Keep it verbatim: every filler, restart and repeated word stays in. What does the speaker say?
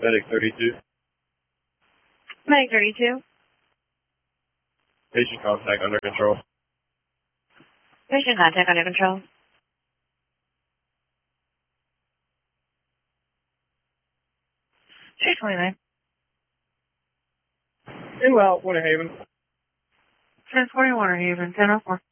Medic thirty-two. Medic thirty-two. Patient contact under control. Patient contact under control. three twenty-nine. In route, Winter Haven. ten forty-one Haven, ten oh four.